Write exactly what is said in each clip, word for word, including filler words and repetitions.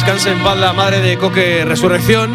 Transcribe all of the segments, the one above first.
descanse en paz la madre de Coque Resurrección,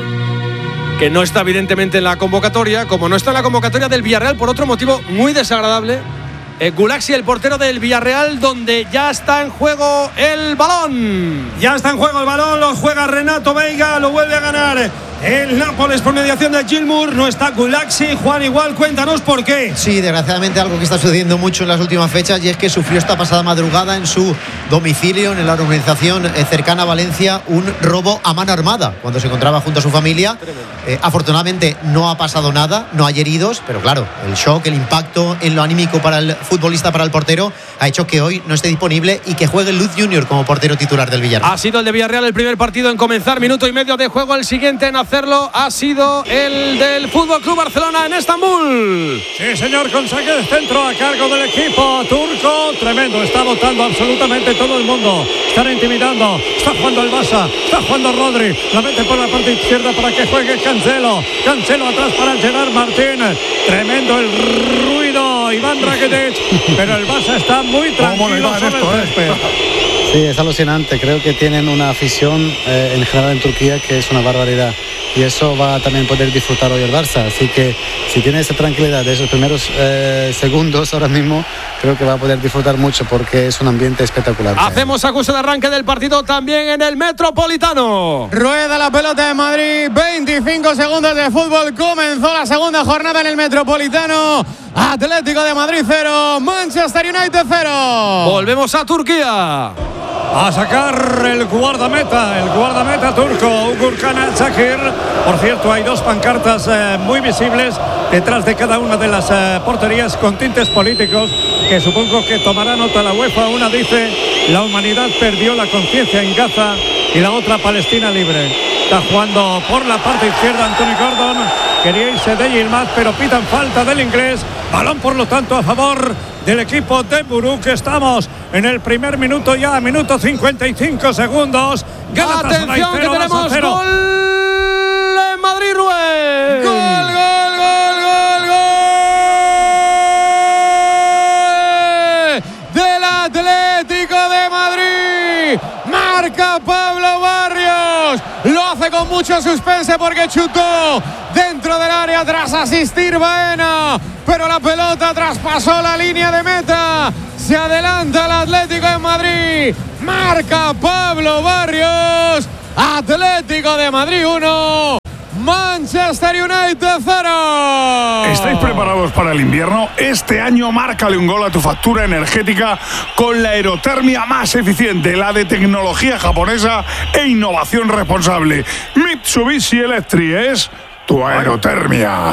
que no está evidentemente en la convocatoria, como no está en la convocatoria del Villarreal por otro motivo muy desagradable. Eh, Gulaxi, el portero del Villarreal, donde ya está en juego el balón. Ya está en juego el balón, lo juega Renato Veiga, lo vuelve a ganar el Nápoles por mediación de Gilmour. No está Gulaxi. Juan, igual, cuéntanos por qué. Sí, desgraciadamente algo que está sucediendo mucho en las últimas fechas, y es que sufrió esta pasada madrugada en su domicilio, en la urbanización eh, cercana a Valencia, un robo a mano armada cuando se encontraba junto a su familia. Eh, afortunadamente no ha pasado nada, no hay heridos, pero claro, el shock, el impacto en lo anímico para el futbolista, para el portero, ha hecho que hoy no esté disponible y que juegue Luz Junior como portero titular del Villarreal. Ha sido el de Villarreal el primer partido en comenzar, minuto y medio de juego. El siguiente en hacerlo ha sido el del F C Barcelona en Estambul. Sí, señor, con saque de centro a cargo del equipo turco. Tremendo, está votando absolutamente todo el mundo. Están intimidando, está jugando el Barça, está jugando Rodri, la mete por la parte izquierda para que juegue Cancelo. Cancelo atrás para Gerard Martín. Tremendo el ruido, Iván Rakitic, pero el Barça está muy tranquilo sobre esto, el césped. Sí, es alucinante. Creo que tienen una afición eh, en general en Turquía que es una barbaridad, y eso va a también poder disfrutar hoy el Barça. Así que si tiene esa tranquilidad de esos primeros eh, segundos ahora mismo, creo que va a poder disfrutar mucho, porque es un ambiente espectacular. Hacemos acuso de arranque del partido también en el Metropolitano. Rueda la pelota de Madrid, veinticinco segundos de fútbol, comenzó la segunda jornada en el Metropolitano. Atlético de Madrid cero, Manchester United cero. Volvemos a Turquía. A sacar el guardameta, el guardameta turco, Gurkan Al-Shakir. Por cierto, hay dos pancartas eh, muy visibles detrás de cada una de las eh, porterías con tintes políticos, que supongo que tomará nota la UEFA. Una dice: la humanidad perdió la conciencia en Gaza, y la otra: Palestina libre. Está jugando por la parte izquierda Anthony Gordon. Quería irse de Yilmaz, pero pitan falta del inglés. Balón, por lo tanto, a favor del equipo de Buruk. Estamos en el primer minuto ya, minuto cincuenta y cinco segundos. Atención, que tenemos gol en Madrid, Rubén. Gol, gol, gol, gol, gol del Atlético de Madrid. Marca Pablo Barrios. Lo hace con mucho suspense porque chutó dentro del área tras asistir Baena, pero la pelota traspasó la línea de meta. Se adelanta el Atlético de Madrid. Marca Pablo Barrios. Atlético de Madrid uno, Manchester United cero. ¿Estáis preparados para el invierno? Este año márcale un gol a tu factura energética con la aerotermia más eficiente, la de tecnología japonesa e innovación responsable. Mitsubishi Electric es tu aerotermia.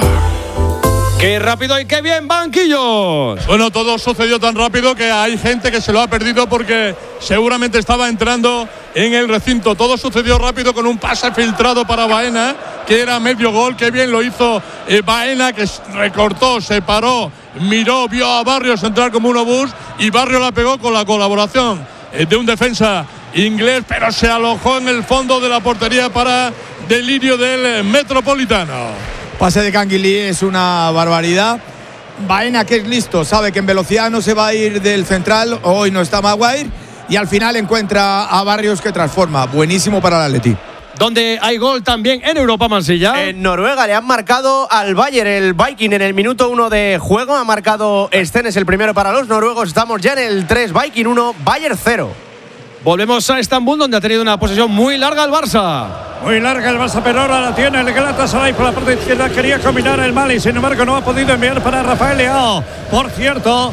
¡Qué rápido y qué bien, banquillos! Bueno, todo sucedió tan rápido que hay gente que se lo ha perdido porque seguramente estaba entrando en el recinto. Todo sucedió rápido con un pase filtrado para Baena, que era medio gol. Qué bien lo hizo eh, Baena, que recortó, se paró, miró, vio a Barrios entrar como un obús, y Barrios la pegó con la colaboración eh, de un defensa inglés, pero se alojó en el fondo de la portería para delirio del eh, Metropolitano. Pase de Canguilí es una barbaridad. Baena, que es listo, sabe que en velocidad no se va a ir del central. Hoy no está Maguire, y al final encuentra a Barrios, que transforma. Buenísimo para el Atleti. Donde hay gol también en Europa, Mansilla. En Noruega le han marcado al Bayern, el Viking, en el minuto uno de juego. Ha marcado Stennes el primero para los noruegos. Estamos ya en el tres, Viking uno, Bayern cero. Volvemos a Estambul, donde ha tenido una posesión muy larga el Barça. Muy larga el Barça, pero ahora la tiene el Galatasaray por la parte izquierda. Quería combinar el Mali, sin embargo no ha podido enviar para Rafael Leao. Por cierto,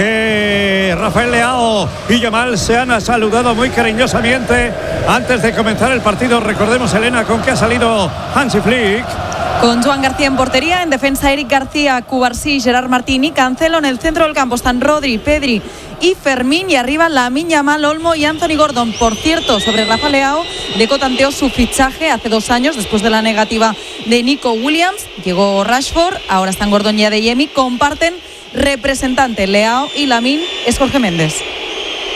que Rafael Leao y Yamal se han saludado muy cariñosamente antes de comenzar el partido. Recordemos, Elena, con qué ha salido Hansi Flick. Con Joan García en portería, en defensa Eric García, Cubarsí, Gerard Martín y Cancelo. En el centro del campo están Rodri, Pedri y Fermín, y arriba Lamine Yamal, Olmo y Anthony Gordon. Por cierto, sobre Rafa Leao, Deco tanteó su fichaje hace dos años después de la negativa de Nico Williams. Llegó Rashford, ahora están Gordon y Adeyemi, comparten representante. Leao y Lamine es Jorge Méndez.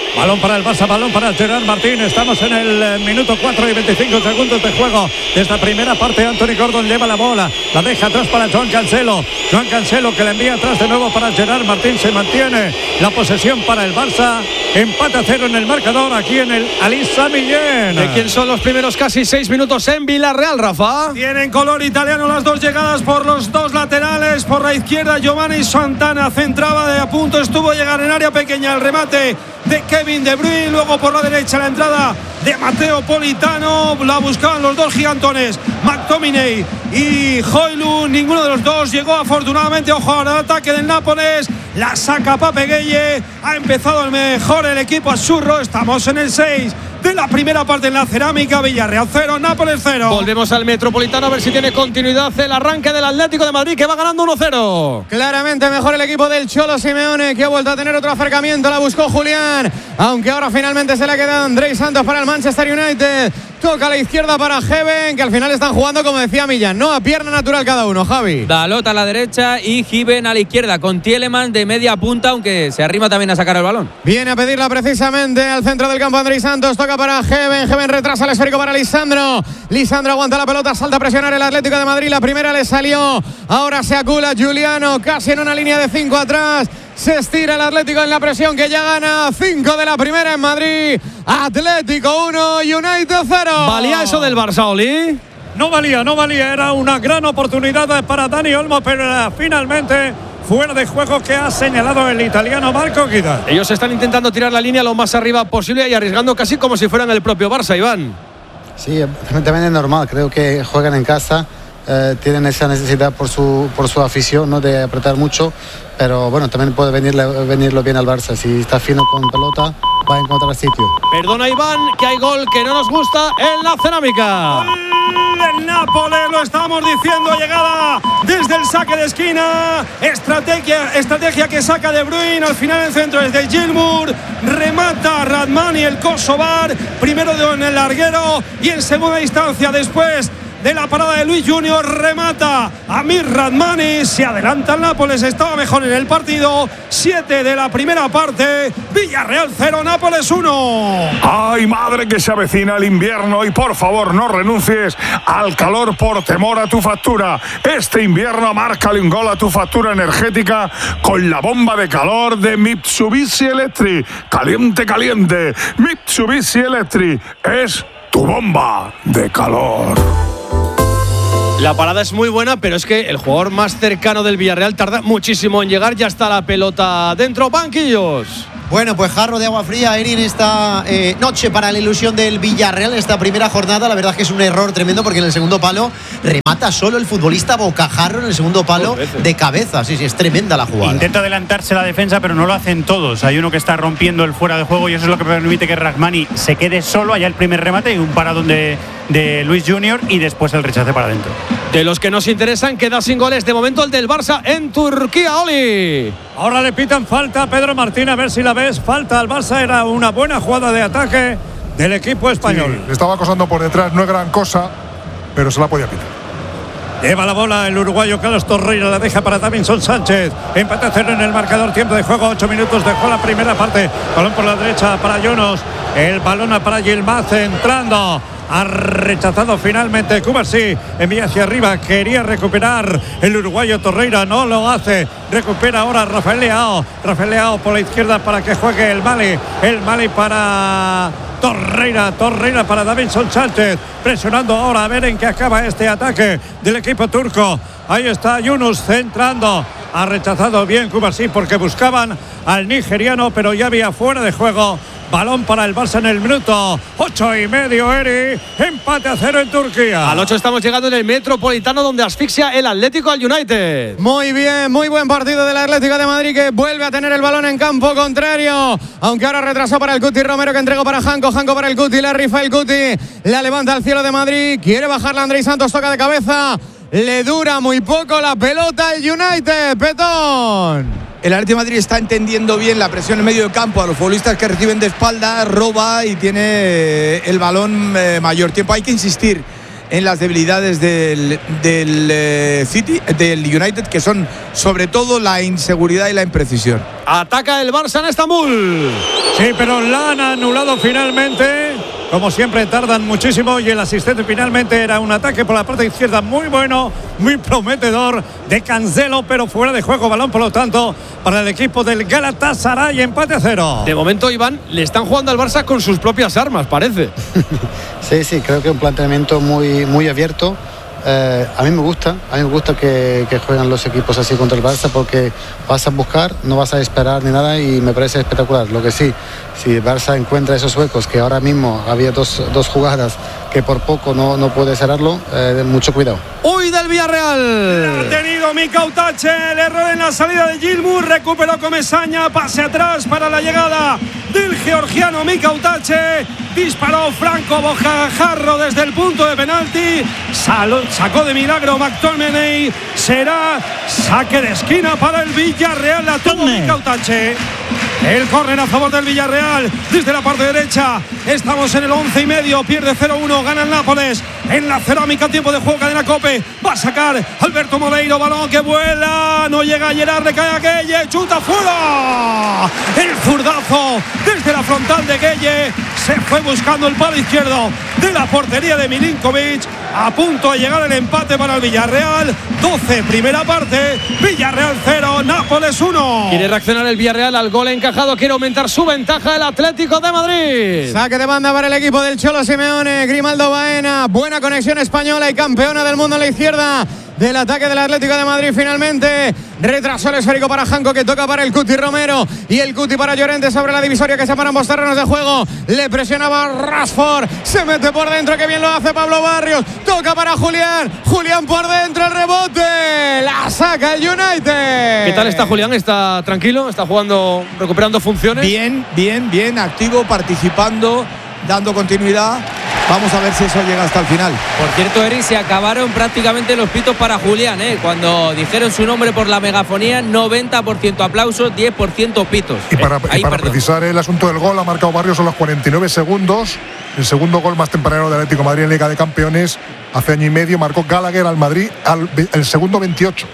Balón para el Barça, balón para Gerard Martín. Estamos en el eh, minuto cuatro y veinticinco segundos de juego de esta primera parte. Anthony Gordon lleva la bola, la deja atrás para Joan Cancelo. Joan Cancelo que la envía atrás de nuevo para Gerard Martín. Se mantiene la posesión para el Barça. Empate a cero en el marcador aquí en el Ali Sami Yen. ¿De quién son los primeros casi seis minutos en Villarreal, Rafa? Tienen color italiano las dos llegadas por los dos laterales. Por la izquierda, Giovanni Santana centraba, de a punto estuvo llegar en área pequeña el remate de Kevin De Bruyne. Luego por la derecha la entrada de Matteo Politano. La buscaban los dos gigantones, McTominay y Højlund. Ninguno de los dos llegó afortunadamente. Ojo al ataque del Nápoles. La saca Pape Gueye. Ha empezado el mejor el equipo azzurro. Estamos en el seis de la primera parte en la Cerámica. Villarreal cero, Nápoles cero. Volvemos al Metropolitano a ver si tiene continuidad el arranque del Atlético de Madrid, que va ganando uno cero. Claramente mejor el equipo del Cholo Simeone, que ha vuelto a tener otro acercamiento. La buscó Julián, aunque ahora finalmente se le ha quedado Andrei Santos para el Manchester United. Toca a la izquierda para Heaven, que al final están jugando, como decía Millán, ¿no? A pierna natural cada uno, Javi. Dalot a la derecha y Heaven a la izquierda, con Tielemans de media punta, aunque se arrima también a sacar el balón. Viene a pedirla precisamente al centro del campo Andrei Santos. Toca para Heaven. Heaven retrasa el esférico para Lisandro. Lisandro aguanta la pelota, salta a presionar el Atlético de Madrid. La primera le salió. Ahora se acula Giuliano, casi en una línea de cinco atrás. Se estira el Atlético en la presión, que ya gana cinco de la primera en Madrid. Atlético uno, United cero. ¿Valía eso del Barça, Oli? No valía, no valía. Era una gran oportunidad para Dani Olmo, pero era finalmente fuera de juego, que ha señalado el italiano Marco Guida. Ellos están intentando tirar la línea lo más arriba posible y arriesgando casi como si fueran el propio Barça, Iván. Sí, también es normal. Creo que juegan en casa. Eh, tienen esa necesidad por su por su afición, ¿no?, de apretar mucho, pero bueno, también puede venirle, venirlo bien al Barça. Si está fino con pelota, va a encontrar sitio. Perdona, Iván, que hay gol que no nos gusta en la Cerámica. El Nápoles, lo estábamos diciendo, llegada desde el saque de esquina, estrategia, estrategia que saca De Bruyne, al final el centro es de Gilmour, remata Radmani, el kosovar, primero en el larguero y en segunda instancia después de la parada de Luis Junior, remata Amir Radmani, se adelanta el Nápoles, estaba mejor en el partido. Siete de la primera parte, Villarreal cero, Nápoles uno. Ay, madre, que se avecina el invierno y por favor no renuncies al calor por temor a tu factura. Este invierno márcale un gol a tu factura energética con la bomba de calor de Mitsubishi Electric. Caliente, caliente. Mitsubishi Electric es tu bomba de calor. La parada es muy buena, pero es que el jugador más cercano del Villarreal tarda muchísimo en llegar. Ya está la pelota dentro, banquillos. Bueno, pues jarro de agua fría, Eri, en esta eh, noche para la ilusión del Villarreal, en esta primera jornada. La verdad es que es un error tremendo, porque en el segundo palo remata solo el futbolista Bocajarro, en el segundo palo de cabeza. Sí, sí, es tremenda la jugada. Intenta adelantarse la defensa, pero no lo hacen todos. Hay uno que está rompiendo el fuera de juego y eso es lo que permite que Rahmani se quede solo. Allá el primer remate y un paradón de, de Luis Junior y después el rechace para adentro. De los que nos interesan, queda sin goles de momento el del Barça en Turquía, Oli. Ahora le pitan falta a Pedro Martín, a ver si la ves. Falta al Barça, era una buena jugada de ataque del equipo español. Sí, le estaba acosando por detrás, no es gran cosa, pero se la podía pitar. Lleva la bola el uruguayo Carlos Torreira, la deja para Davinson Sánchez. Empate a cero en el marcador, tiempo de juego, ocho minutos, dejó la primera parte. Balón por la derecha para Jonos, el balón para Yilmaz entrando. Ha rechazado finalmente Cubarsí, envía hacia arriba, quería recuperar el uruguayo Torreira, no lo hace, recupera ahora Rafael Leao, Rafael Leao por la izquierda para que juegue el Mali, el Mali para Torreira, Torreira para Davinson Sánchez, presionando ahora a ver en qué acaba este ataque del equipo turco. Ahí está Yunus centrando, ha rechazado bien Cubarsí porque buscaban al nigeriano, pero ya había fuera de juego. Balón para el Barça en el minuto ocho y medio, Eri. Empate a cero en Turquía. Al ocho estamos llegando en el Metropolitano, donde asfixia el Atlético al United. Muy bien, muy buen partido del Atlético de Madrid, que vuelve a tener el balón en campo contrario. Aunque ahora retrasó para el Cuti Romero, que entregó para Janko. Janko para el Cuti, la rifa el Cuti. La levanta al cielo de Madrid. Quiere bajarla Andrei Santos, toca de cabeza. Le dura muy poco la pelota el United. Petón. El Atlético de Madrid está entendiendo bien la presión en medio del campo a los futbolistas que reciben de espalda, roba y tiene el balón eh, mayor tiempo. Hay que insistir en las debilidades del, del eh, City, del United, que son sobre todo la inseguridad y la imprecisión. Ataca el Barça en Estambul. Sí, pero la han anulado finalmente. Como siempre tardan muchísimo y el asistente finalmente era un ataque por la parte izquierda muy bueno, muy prometedor de Cancelo, pero fuera de juego, balón por lo tanto para el equipo del Galatasaray, empate a cero. De momento, Iván, le están jugando al Barça con sus propias armas, parece. Sí, sí, creo que es un planteamiento muy, muy abierto. Eh, a mí me gusta, a mí me gusta que, que jueguen los equipos así contra el Barça porque vas a buscar, no vas a esperar ni nada y me parece espectacular. Lo que sí, si el Barça encuentra esos huecos, que ahora mismo había dos, dos jugadas que por poco no, no puede cerrarlo, eh, mucho cuidado. ¡Uy, del Villarreal! Ha tenido Mika Utache, el error en la salida de Gilmour, recuperó Comesaña, pase atrás para la llegada del georgiano Mika Utache, disparó Franco Bocajarro desde el punto de penalti, Sal- sacó de milagro McTominay, será saque de esquina para el Villarreal, la tuvo Mika Utache. El córner a favor del Villarreal desde la parte derecha. Estamos en el once y medio. Pierde cero uno. Gana el Nápoles. En la cerámica, tiempo de juego. Cadena Cope. Va a sacar Alberto Moreiro. Balón que vuela. No llega a Gerard. Le cae a Gueye. Chuta fuera. El zurdazo desde la frontal de Gueye. Se fue buscando el palo izquierdo de la portería de Milinkovic. A punto de llegar el empate para el Villarreal. doce, primera parte. Villarreal cero. Nápoles uno. Quiere reaccionar el Villarreal al gol encajado. Quiere aumentar su ventaja el Atlético de Madrid. Saque de banda para el equipo del Cholo Simeone. Grimaldo Baena. Buena conexión española y campeona del mundo a la izquierda del ataque del Atlético de Madrid. Finalmente retrasó el esférico para Janko, que toca para el Cuti Romero y el Cuti para Llorente sobre la divisoria que separan ambos terrenos de juego. Le presionaba Rashford, se mete por dentro, que bien lo hace Pablo Barrios, toca para Julián, Julián por dentro, el rebote, la saca el United. ¿Qué tal está Julián? ¿Está tranquilo? ¿Está jugando, recuperando funciones? Bien, bien, bien, activo, participando, dando continuidad. Vamos a ver si eso llega hasta el final. Por cierto, Eric, se acabaron prácticamente los pitos para Julián, ¿eh? Cuando dijeron su nombre por la megafonía, noventa por ciento aplausos, diez por ciento pitos. Y para, eh, y ahí, para precisar el asunto del gol, ha marcado Barrios a los cuarenta y nueve segundos. El segundo gol más temprano del Atlético de Madrid en Liga de Campeones. Hace año y medio marcó Gallagher al Madrid, al, el segundo veintiocho.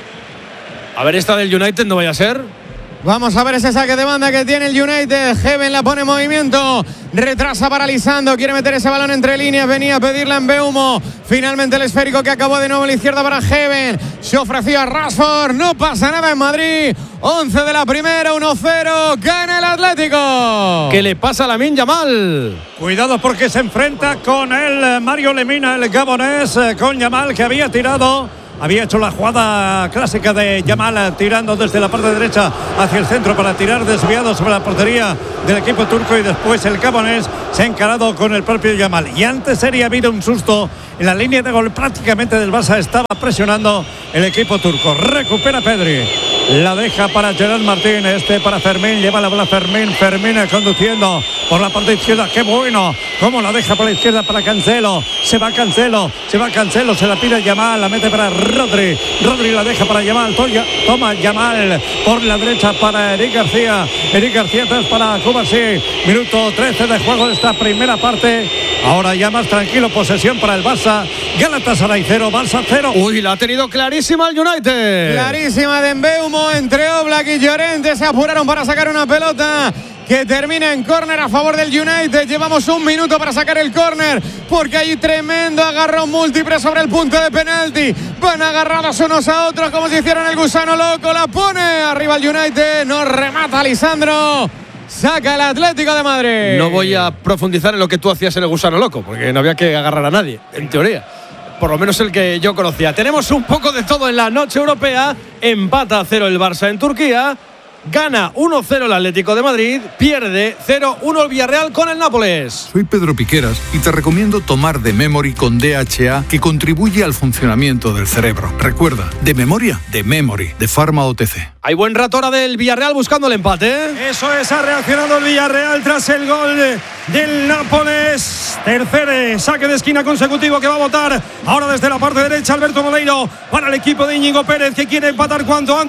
A ver, esta del United no vaya a ser. Vamos a ver ese saque de banda que tiene el United. Heaven la pone en movimiento. Retrasa paralizando. Quiere meter ese balón entre líneas. Venía a pedirla en Mbeumo. Finalmente el esférico que acabó de nuevo a la izquierda para Heaven. Se ofreció a Rashford. No pasa nada en Madrid. once de la primera, uno cero. Gana el Atlético. ¿Qué le pasa a Lamine Yamal? Cuidado porque se enfrenta con el Mario Lemina, el gabonés, con Yamal, que había tirado. Había hecho la jugada clásica de Yamal tirando desde la parte derecha hacia el centro para tirar desviado sobre la portería del equipo turco, y después el gabonés se ha encarado con el propio Yamal. Y antes sería habido un susto en la línea de gol prácticamente del Barça. Estaba presionando el equipo turco. Recupera Pedri. La deja para Gerard Martín. Este para Fermín. Lleva la bola Fermín. Fermín conduciendo por la parte izquierda. ¡Qué bueno! Cómo la deja por la izquierda para Cancelo. Se va Cancelo. Se va Cancelo. Se la pide Yamal. La mete para Rodri. Rodri la deja para Yamal. Toma Yamal por la derecha para Eric García. Eric García atrás para Cubarsí. Minuto trece de juego de esta primera parte. Ahora ya más tranquilo. Posesión para el Barça. Galatasaray cero, Barça cero. Uy, la ha tenido clarísima el United. Clarísima de Mbeumo entre Oblak y Llorente. Se apuraron para sacar una pelota que termina en córner a favor del United. Llevamos un minuto para sacar el córner porque hay tremendo agarrón múltiple sobre el punto de penalti. Van agarrados unos a otros como si hicieran el gusano loco. La pone arriba el United. No remata Lisandro. Saca el Atlético de Madrid. No voy a profundizar en lo que tú hacías en el gusano loco, porque no había que agarrar a nadie, en teoría. Por lo menos el que yo conocía. Tenemos un poco de todo en la noche europea. Empata a cero el Barça en Turquía. Gana uno cero el Atlético de Madrid. Pierde cero uno el Villarreal con el Nápoles. Soy Pedro Piqueras y te recomiendo tomar The Memory con D H A, que contribuye al funcionamiento del cerebro. Recuerda, de memoria, de Memory, de Pharma O T C. Hay buen rato ahora del Villarreal buscando el empate. Eso es, ha reaccionado el Villarreal tras el gol del Nápoles. Tercer saque de esquina consecutivo que va a botar ahora desde la parte derecha Alberto Moreiro para el equipo de Íñigo Pérez, que quiere empatar cuanto antes.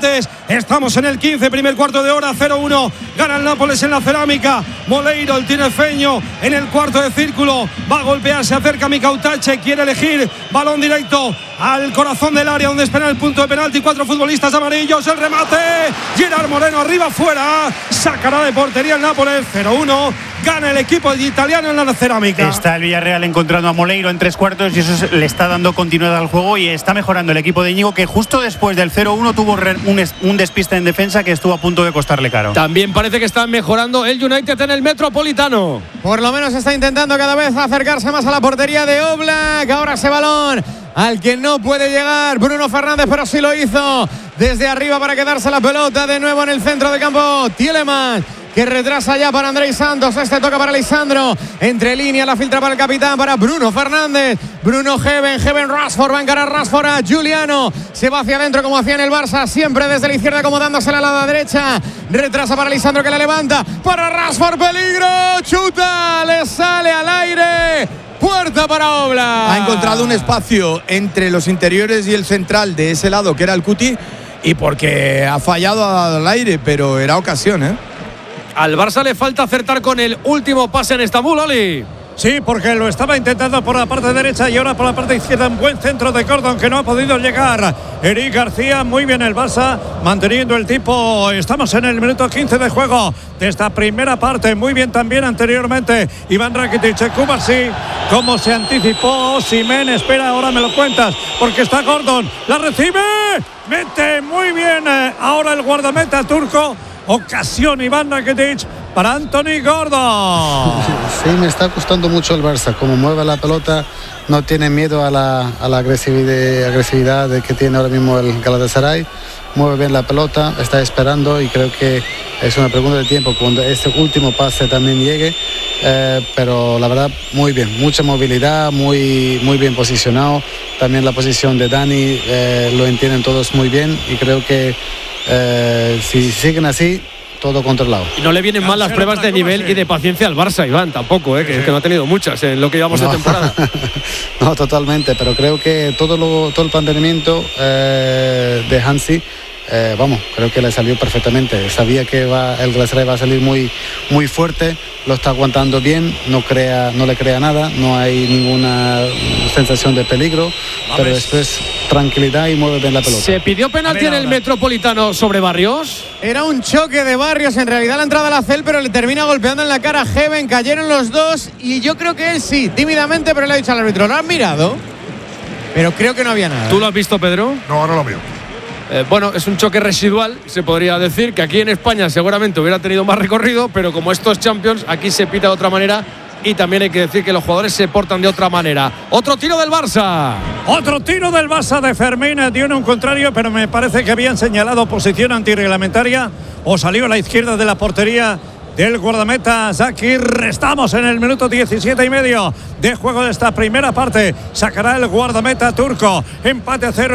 Estamos en el quince, primer cuarto de hora, cero uno. Gana el Nápoles en la cerámica. Moleiro, el tinefeño, en el cuarto de círculo. Va a golpear, se acerca Mikautache. Quiere elegir balón directo al corazón del área donde espera el punto de penalti. Cuatro futbolistas amarillos. El remate. Gerard Moreno arriba, fuera. Sacará de portería el Nápoles. cero uno. Gana el equipo italiano en la cerámica. Está el Villarreal encontrando a Moleiro en tres cuartos y eso le está dando continuidad al juego y está mejorando el equipo de Íñigo, que justo después del cero uno tuvo un, un despiste en defensa que estuvo a punto de costarle caro. También parece que está mejorando el United en el Metropolitano. Por lo menos está intentando cada vez acercarse más a la portería de Oblak. Ahora ese balón al que no puede llegar Bruno Fernández, pero sí lo hizo desde arriba para quedarse la pelota de nuevo en el centro de campo. Tielemans, que retrasa ya para Andrés Santos. Este toca para Lisandro. Entre líneas la filtra para el capitán, para Bruno Fernández. Bruno Heaven, Heaven Rashford. Va a encarar Rashford a Giuliano. Se va hacia adentro como hacía en el Barça. Siempre desde la izquierda acomodándose a la derecha. Retrasa para Lisandro, que la levanta. Para Rashford, peligro. Chuta. Le sale al aire. Puerta para Oblak. Ha encontrado un espacio entre los interiores y el central de ese lado, que era el Cuti. Y porque ha fallado al aire, pero era ocasión, ¿eh? Al Barça le falta acertar con el último pase en Estambul, Oli. Sí, porque lo estaba intentando por la parte derecha y ahora por la parte izquierda. Un buen centro de Gordon que no ha podido llegar. Eric García, muy bien el Barça, manteniendo el tipo. Estamos en el minuto quince de juego de esta primera parte. Muy bien también anteriormente Iván Rakitic, Kubarsi, como se anticipó. Osimhen, espera, ahora me lo cuentas, porque está Gordon. La recibe, mete muy bien. Ahora el guardameta turco. Ocasión Iván Rakitic para Anthony Gordon. Sí, me está costando mucho el Barça. Como mueve la pelota, no tiene miedo a la, a la agresividad, agresividad que tiene ahora mismo el Galatasaray. Mueve bien la pelota, está esperando y creo que es una pregunta de tiempo cuando este último pase también llegue. Eh, pero la verdad, muy bien, mucha movilidad, muy, muy bien posicionado. También la posición de Dani eh, lo entienden todos muy bien y creo que Eh, si siguen así, todo controlado. Y no le vienen mal las pruebas de nivel y de paciencia al Barça, Iván, tampoco, eh, que, que no ha tenido muchas en lo que llevamos no. de temporada. No, totalmente, pero creo que todo, lo, todo el planteamiento eh, de Hansi, eh, vamos, creo que le salió perfectamente. Sabía que va, el Galatasaray va a salir muy, muy fuerte, lo está aguantando bien, no, crea, no le crea nada, no hay ninguna sensación de peligro, pero después tranquilidad y mueve bien la pelota. ¿Se pidió penalti en el Metropolitano sobre Barrios? Era un choque de Barrios, en realidad la entrada a la cel, pero le termina golpeando en la cara a Heaven. Cayeron los dos y yo creo que él sí, tímidamente, pero le ha dicho al árbitro, ¿lo has mirado? Pero creo que no había nada. ¿Tú lo has visto, Pedro? No, ahora lo veo. Eh, bueno, es un choque residual, se podría decir, que aquí en España seguramente hubiera tenido más recorrido, pero como esto es Champions, aquí se pita de otra manera y también hay que decir que los jugadores se portan de otra manera. Otro tiro del Barça. Otro tiro del Barça de Fermín, dio en un contrario, pero me parece que habían señalado posición antirreglamentaria o salió a la izquierda de la portería del guardameta Zakir. Estamos en el minuto diecisiete y medio de juego de esta primera parte. Sacará el guardameta turco. Empate a cero.